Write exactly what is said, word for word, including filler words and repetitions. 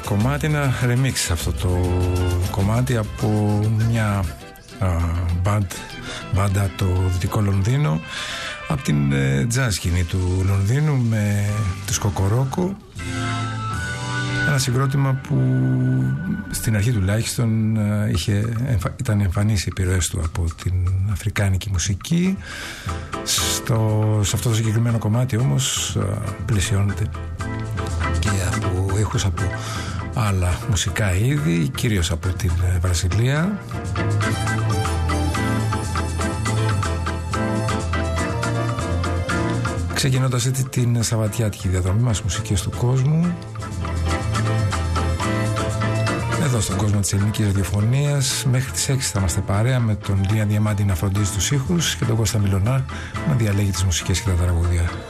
κομμάτι, ένα remix αυτό το κομμάτι από μια band, μπάντα από το Δυτικό Λονδίνο, από την ε, jazz σκηνή του Λονδίνου, με τους Κοκορόκο. Ένα συγκρότημα που στην αρχή τουλάχιστον είχε, ήταν εμφανής οι επιρροές του από την αφρικάνικη μουσική. Στο, σε αυτό το συγκεκριμένο κομμάτι όμως πλαισιώνεται και από ήχους από άλλα μουσικά είδη, κυρίως από την Βραζιλία. Ξεκινώντας έτσι την σαββατιάτικη διαδρομή μας, μουσικές του κόσμου, εδώ στον κόσμο της ελληνικής ραδιοφωνίας. Μέχρι τις έξι θα είμαστε παρέα με τον Λία Διαμάντη να φροντίζει τους ήχους και τον Κώστα Μιλωνά να διαλέγει τις μουσικές και τα τραγούδια.